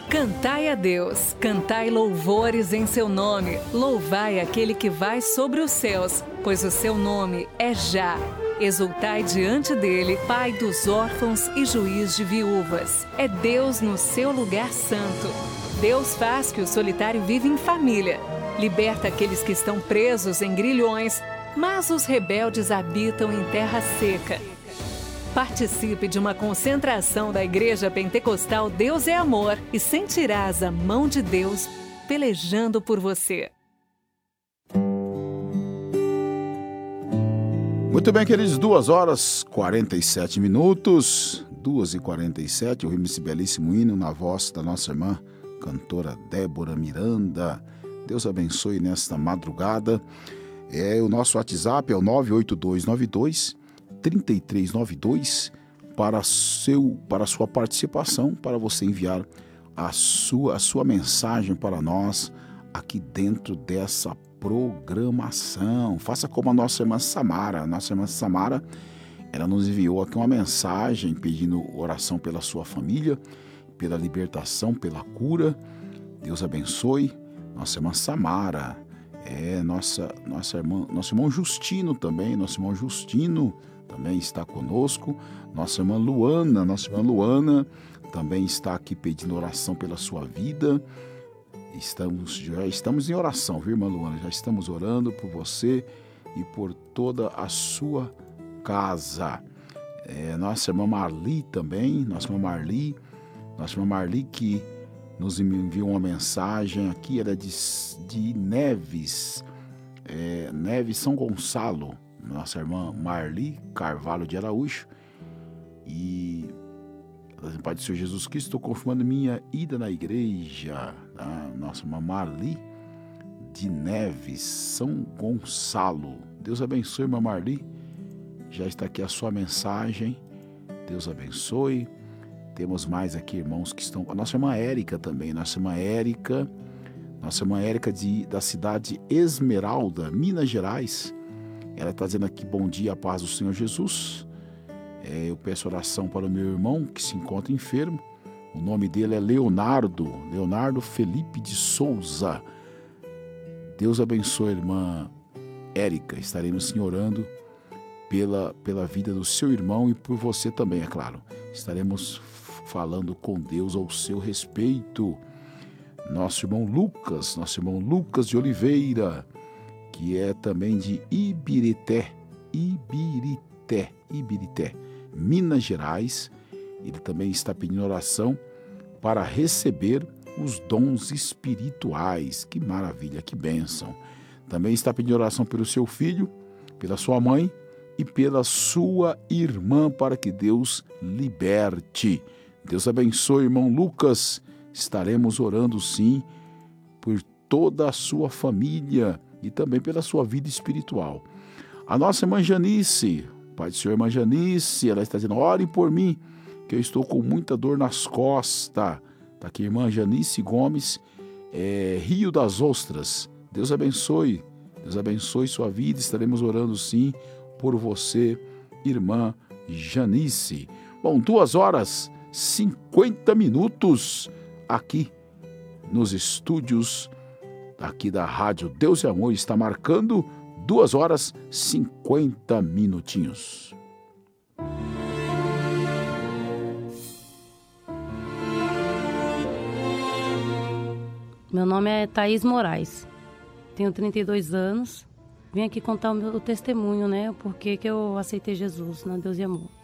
Cantai a Deus, cantai louvores em seu nome, louvai aquele que vai sobre os céus, pois o seu nome é Já. Exultai diante dele, Pai dos órfãos e juiz de viúvas. É Deus no seu lugar santo. Deus faz que o solitário viva em família. Liberta aqueles que estão presos em grilhões, mas os rebeldes habitam em terra seca. Participe de uma concentração da Igreja Pentecostal Deus é Amor e sentirás a mão de Deus pelejando por você. Muito bem, queridos, 2h47, 2h47, ouvimos esse belíssimo hino na voz da nossa irmã, cantora Débora Miranda. Deus abençoe nesta madrugada. O nosso WhatsApp é o 98292-3392 para a sua participação, para você enviar a sua mensagem para nós aqui dentro dessa programação. Faça como a nossa irmã Samara. A nossa irmã Samara, ela nos enviou aqui uma mensagem pedindo oração pela sua família, pela libertação, pela cura. Deus abençoe. Nossa irmã Samara, nosso irmão Justino também, está conosco. Nossa irmã Luana também está aqui pedindo oração pela sua vida. Já estamos em oração, viu, irmã Luana? Já estamos orando por você e por toda a sua casa. Nossa irmã Marli também, nossa irmã Marli que nos enviou uma mensagem aqui, ela é de Neves, São Gonçalo, nossa irmã Marli Carvalho de Araújo. E Pai do Senhor Jesus Cristo, estou confirmando minha ida na igreja. Nossa irmã Marli de Neves, São Gonçalo. Deus abençoe, irmã Marli. Já está aqui a sua mensagem. Deus abençoe. Temos mais aqui irmãos que estão... A nossa irmã Érica também. Nossa irmã Érica da cidade Esmeralda, Minas Gerais. Ela está dizendo aqui, bom dia, a paz do Senhor Jesus. Eu peço oração para o meu irmão que se encontra enfermo. O nome dele é Leonardo Felipe de Souza. Deus abençoe a irmã Érica. Estaremos sim orando pela vida do seu irmão e por você também, é claro. Estaremos falando com Deus ao seu respeito. Nosso irmão Lucas de Oliveira, que é também de Ibirité, Minas Gerais. Ele também está pedindo oração para receber os dons espirituais. Que maravilha, que bênção. Também está pedindo oração pelo seu filho, pela sua mãe e pela sua irmã, para que Deus liberte. Deus abençoe, irmão Lucas. Estaremos orando sim por toda a sua família e também pela sua vida espiritual. A nossa irmã Janice, Pai do Senhor, irmã Janice, ela está dizendo, orem por mim, que eu estou com muita dor nas costas. Está aqui, irmã Janice Gomes, Rio das Ostras. Deus abençoe sua vida. Estaremos orando sim por você, irmã Janice. Bom, 2h50 aqui nos estúdios aqui da Rádio Deus e Amor. Está marcando 2h50. Meu nome é Thaís Moraes, tenho 32 anos, vim aqui contar o meu testemunho, né? O porquê que eu aceitei Jesus na Deus e Amor.